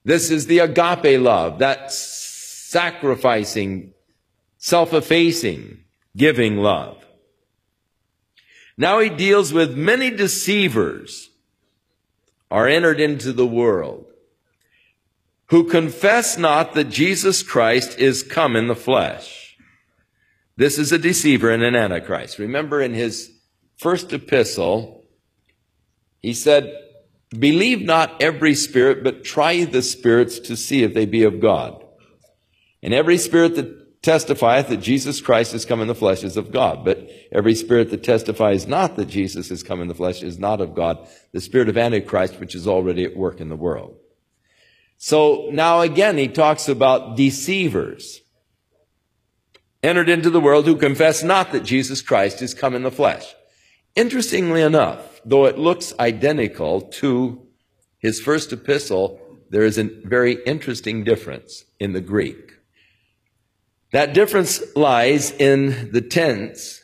This is the agape love, that sacrificing, self-effacing, giving love. Now he deals with many deceivers are entered into the world, who confess not that Jesus Christ is come in the flesh. This is a deceiver and an antichrist. Remember in his first epistle, he said, believe not every spirit, but try the spirits to see if they be of God. And every spirit that testifieth that Jesus Christ is come in the flesh is of God. But every spirit that testifies not that Jesus is come in the flesh is not of God, the spirit of Antichrist, which is already at work in the world. So now again, he talks about deceivers entered into the world who confess not that Jesus Christ is come in the flesh. Interestingly enough, though it looks identical to his first epistle, there is a very interesting difference in the Greek. That difference lies in the tense,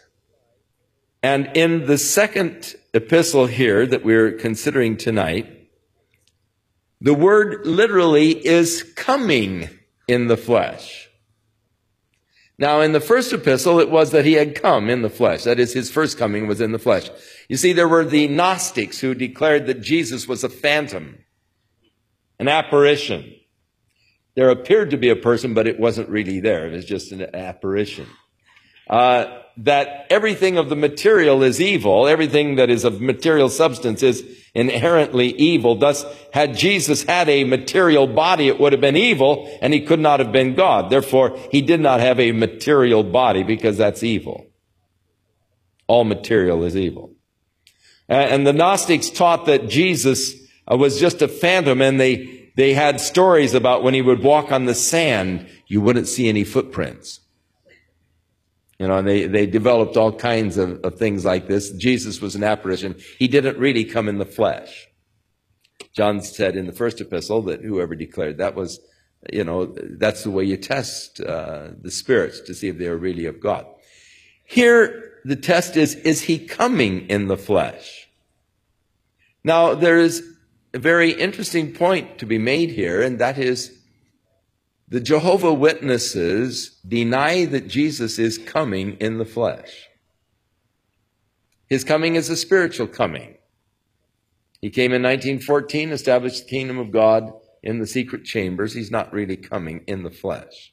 and in the second epistle here that we're considering tonight, the word literally is coming in the flesh. Now, in the first epistle, it was that he had come in the flesh. That is, his first coming was in the flesh. You see, there were the Gnostics who declared that Jesus was a phantom, an apparition. There appeared to be a person, but it wasn't really there. It was just an apparition. That everything of the material is evil. Everything that is of material substance is inherently evil. Thus, had Jesus had a material body, it would have been evil, and he could not have been God. Therefore, he did not have a material body, because that's evil. All material is evil. And the Gnostics taught that Jesus was just a phantom, and they had stories about when he would walk on the sand, you wouldn't see any footprints. You know, and they developed all kinds of things like this. Jesus was an apparition. He didn't really come in the flesh. John said in the first epistle that whoever declared that was, you know, that's the way you test the spirits to see if they are really of God. Here, the test is he coming in the flesh? Now, there is a very interesting point to be made here, and that is, the Jehovah Witnesses deny that Jesus is coming in the flesh. His coming is a spiritual coming. He came in 1914, established the kingdom of God in the secret chambers. He's not really coming in the flesh.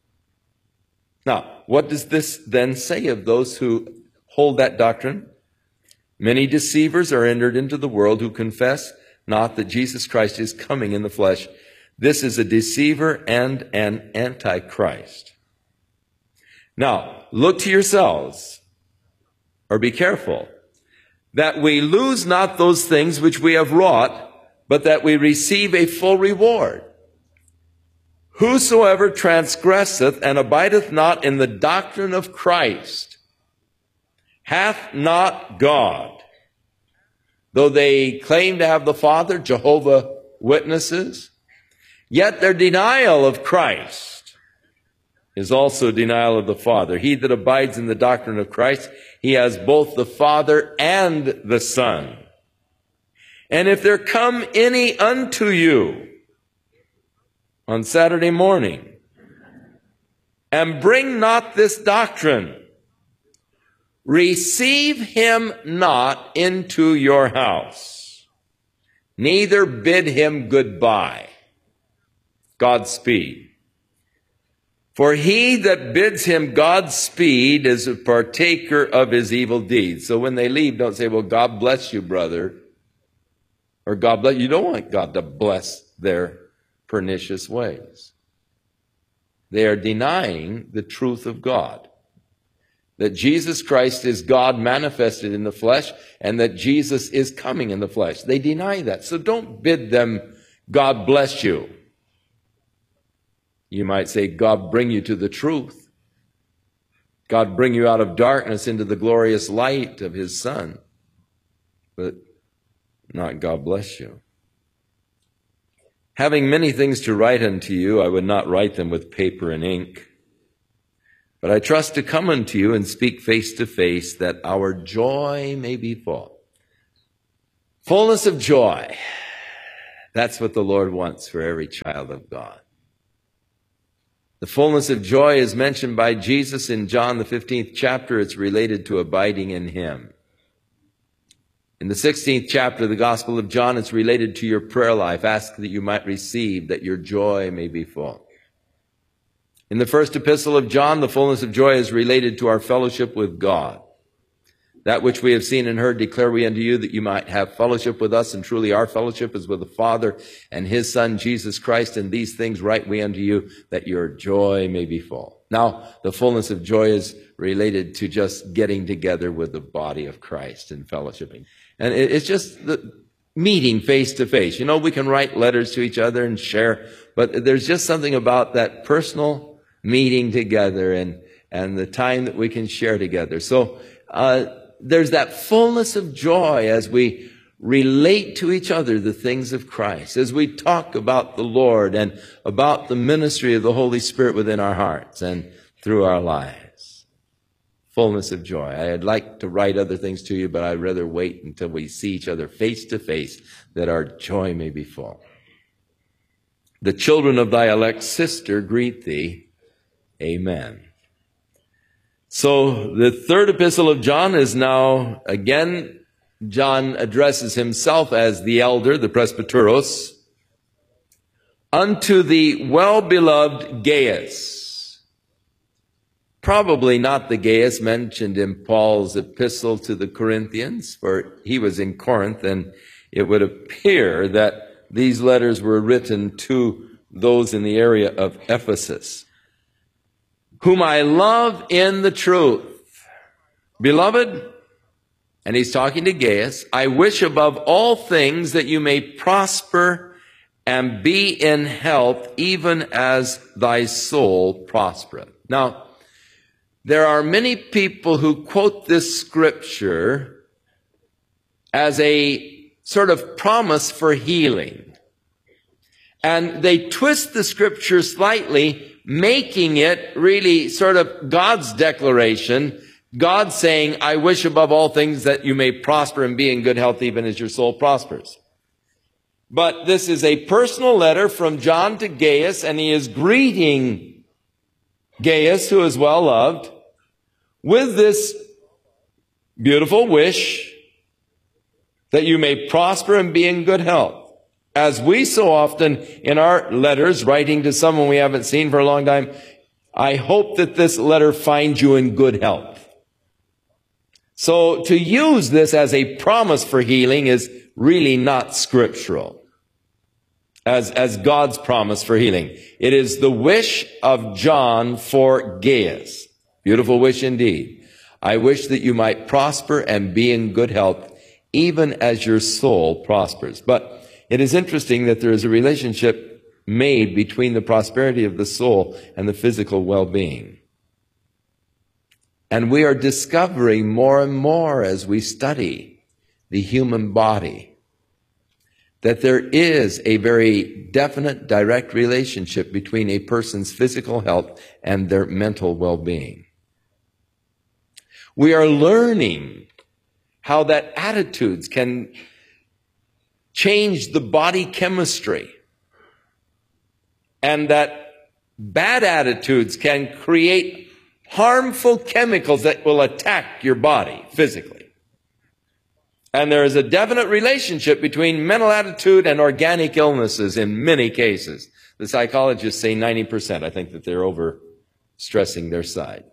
Now, what does this then say of those who hold that doctrine? Many deceivers are entered into the world who confess not that Jesus Christ is coming in the flesh. This is a deceiver and an antichrist. Now, look to yourselves, or be careful, that we lose not those things which we have wrought, but that we receive a full reward. Whosoever transgresseth and abideth not in the doctrine of Christ hath not God. Though they claim to have the Father, Jehovah Witnesses, yet their denial of Christ is also denial of the Father. He that abides in the doctrine of Christ, he has both the Father and the Son. And if there come any unto you on Saturday morning, and bring not this doctrine, receive him not into your house, neither bid him goodbye. Godspeed. For he that bids him Godspeed is a partaker of his evil deeds. So when they leave, don't say, well, God bless you, brother. Or God bless you. You don't want God to bless their pernicious ways. They are denying the truth of God. That Jesus Christ is God manifested in the flesh, and that Jesus is coming in the flesh. They deny that. So don't bid them, God bless you. You might say, God bring you to the truth. God bring you out of darkness into the glorious light of his Son. But not God bless you. Having many things to write unto you, I would not write them with paper and ink. But I trust to come unto you and speak face to face, that our joy may be full. Fullness of joy. That's what the Lord wants for every child of God. The fullness of joy is mentioned by Jesus in John, the 15th chapter. It's related to abiding in Him. In the 16th chapter of the Gospel of John, it's related to your prayer life. Ask that you might receive, that your joy may be full. In the first epistle of John, the fullness of joy is related to our fellowship with God. That which we have seen and heard declare we unto you, that you might have fellowship with us, and truly our fellowship is with the Father and His Son, Jesus Christ, and these things write we unto you, that your joy may be full. Now, the fullness of joy is related to just getting together with the body of Christ and fellowshipping. And it's just the meeting face to face. You know, we can write letters to each other and share, but there's just something about that personal meeting together and the time that we can share together. So, there's that fullness of joy as we relate to each other the things of Christ, as we talk about the Lord and about the ministry of the Holy Spirit within our hearts and through our lives. Fullness of joy. I'd like to write other things to you, but I'd rather wait until we see each other face to face, that our joy may be full. The children of thy elect sister greet thee. Amen. So the third epistle of John is now, again, John addresses himself as the elder, the presbyteros, unto the well-beloved Gaius. Probably not the Gaius mentioned in Paul's epistle to the Corinthians, for he was in Corinth, and it would appear that these letters were written to those in the area of Ephesus. Whom I love in the truth. Beloved, and he's talking to Gaius, I wish above all things that you may prosper and be in health, even as thy soul prospereth. Now, there are many people who quote this scripture as a sort of promise for healing. And they twist the scripture slightly, making it really sort of God's declaration, God saying, I wish above all things that you may prosper and be in good health even as your soul prospers. But this is a personal letter from John to Gaius, and he is greeting Gaius, who is well loved, with this beautiful wish that you may prosper and be in good health. As we so often in our letters, writing to someone we haven't seen for a long time, I hope that this letter finds you in good health. So to use this as a promise for healing is really not scriptural as God's promise for healing. It is the wish of John for Gaius. Beautiful wish indeed. I wish that you might prosper and be in good health, even as your soul prospers. But it is interesting that there is a relationship made between the prosperity of the soul and the physical well-being. And we are discovering more and more as we study the human body that there is a very definite, direct relationship between a person's physical health and their mental well-being. We are learning how that attitudes can change the body chemistry, and that bad attitudes can create harmful chemicals that will attack your body physically. And there is a definite relationship between mental attitude and organic illnesses in many cases. The psychologists say 90%. I think that they're overstressing their side.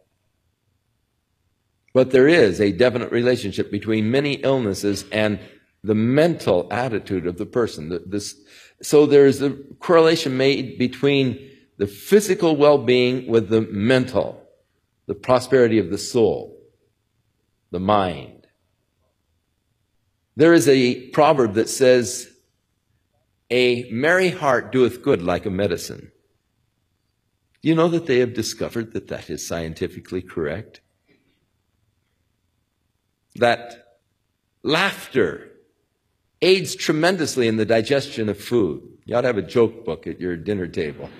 But there is a definite relationship between many illnesses and the mental attitude of the person. So there's a correlation made between the physical well-being with the mental, the prosperity of the soul, the mind. There is a proverb that says, a merry heart doeth good like a medicine. Do you know that they have discovered that that is scientifically correct? That laughter aids tremendously in the digestion of food. You ought to have a joke book at your dinner table.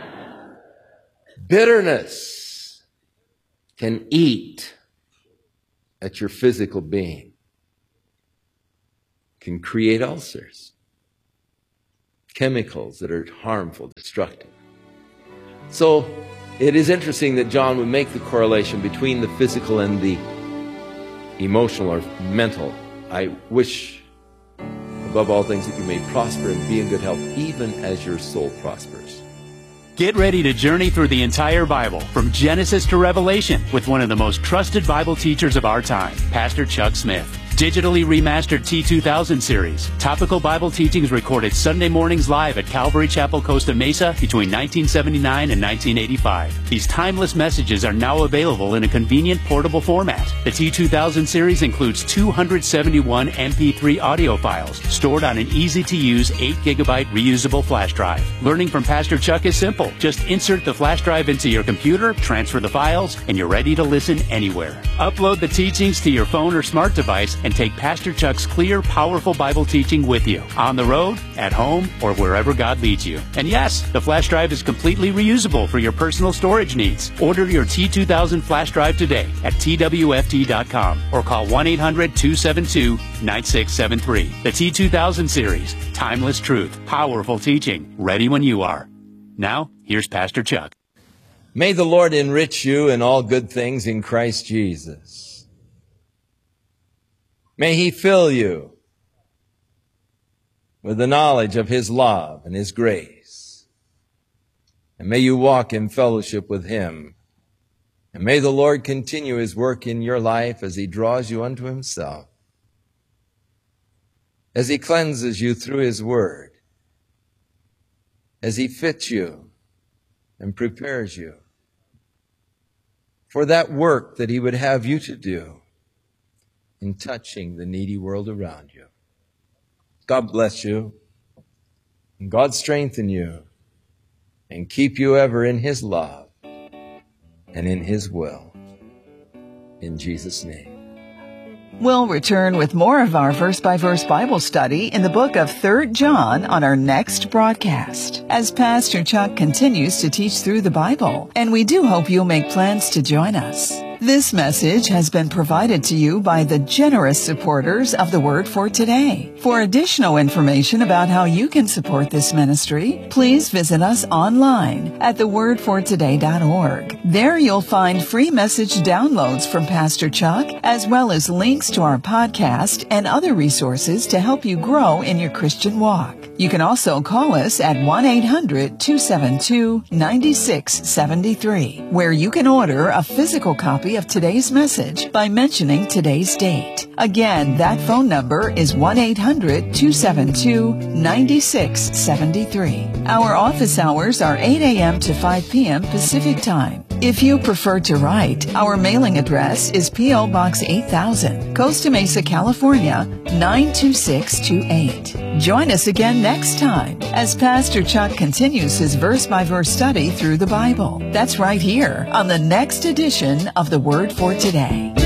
Bitterness can eat at your physical being, can create ulcers. chemicals that are harmful, destructive. So it is interesting that John would make the correlation between the physical and the emotional or mental. I wish above all things that you may prosper and be in good health, even as your soul prospers. Get ready to journey through the entire Bible, from Genesis to Revelation, with one of the most trusted Bible teachers of our time, Pastor Chuck Smith. Digitally remastered T2000 series. Topical Bible teachings recorded Sunday mornings live at Calvary Chapel, Costa Mesa between 1979 and 1985. These timeless messages are now available in a convenient portable format. The T2000 series includes 271 MP3 audio files stored on an easy-to-use 8GB reusable flash drive. Learning from Pastor Chuck is simple. Just insert the flash drive into your computer, transfer the files, and you're ready to listen anywhere. Upload the teachings to your phone or smart device and take Pastor Chuck's clear, powerful Bible teaching with you, on the road, at home, or wherever God leads you. And yes, the flash drive is completely reusable for your personal storage needs. Order your T2000 flash drive today at twft.com or call 1-800-272-9673. The T2000 series, timeless truth, powerful teaching, ready when you are. Now, here's Pastor Chuck. May the Lord enrich you in all good things in Christ Jesus. May He fill you with the knowledge of His love and His grace. And may you walk in fellowship with Him. And may the Lord continue His work in your life as He draws you unto Himself, as He cleanses you through His Word, as He fits you and prepares you for that work that He would have you to do in touching the needy world around you. God bless you, and God strengthen you, and keep you ever in His love and in His will. In Jesus' name. We'll return with more of our verse-by-verse Bible study in the book of 3 John on our next broadcast, as Pastor Chuck continues to teach through the Bible, and we do hope you'll make plans to join us. This message has been provided to you by the generous supporters of the Word for Today. For additional information about how you can support this ministry, please visit us online at thewordfortoday.org. There you'll find free message downloads from Pastor Chuck, as well as links to our podcast and other resources to help you grow in your Christian walk. You can also call us at 1-800-272-9673, where you can order a physical copy of today's message by mentioning today's date. Again, that phone number is 1-800-272-9673. Our office hours are 8 a.m. to 5 p.m. Pacific Time. If you prefer to write, our mailing address is P.O. Box 8000, Costa Mesa, California, 92628. Join us again next time as Pastor Chuck continues his verse-by-verse study through the Bible. That's right here on the next edition of The Word for Today.